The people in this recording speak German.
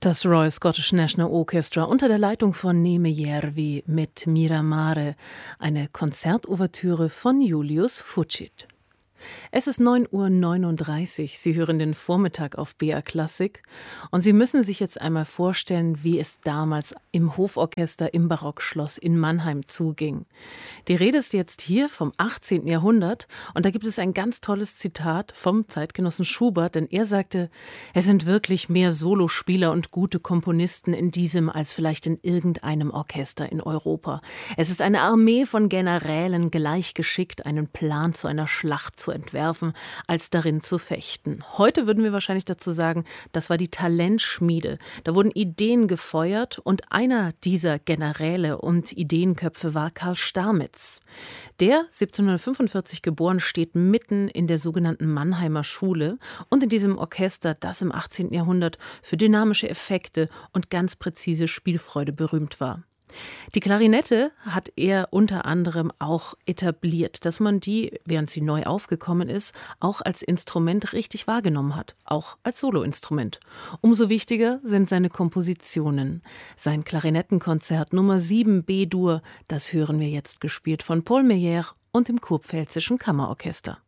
Das Royal Scottish National Orchestra unter der Leitung von Neeme Järvi mit Miramare, eine Konzertouvertüre von Julius Fučík. Es ist 9:39 Uhr. Sie hören den Vormittag auf BR Klassik und Sie müssen sich jetzt einmal vorstellen, wie es damals im Hoforchester im Barockschloss in Mannheim zuging. Die Rede ist jetzt hier vom 18. Jahrhundert und da gibt es ein ganz tolles Zitat vom Zeitgenossen Schubert, denn er sagte: Es sind wirklich mehr Solospieler und gute Komponisten in diesem als vielleicht in irgendeinem Orchester in Europa. Es ist eine Armee von Generälen gleichgeschickt, einen Plan zu einer Schlacht zu entwerfen, als darin zu fechten. Heute würden wir wahrscheinlich dazu sagen, das war die Talentschmiede. Da wurden Ideen gefeuert und einer dieser Generäle und Ideenköpfe war Karl Stamitz. Der, 1745 geboren, steht mitten in der sogenannten Mannheimer Schule und in diesem Orchester, das im 18. Jahrhundert für dynamische Effekte und ganz präzise Spielfreude berühmt war. Die Klarinette hat er unter anderem auch etabliert, dass man die, während sie neu aufgekommen ist, auch als Instrument richtig wahrgenommen hat, auch als Soloinstrument. Umso wichtiger sind seine Kompositionen. Sein Klarinettenkonzert Nummer 7 B-Dur, das hören wir jetzt gespielt von Paul Meyer und dem Kurpfälzischen Kammerorchester.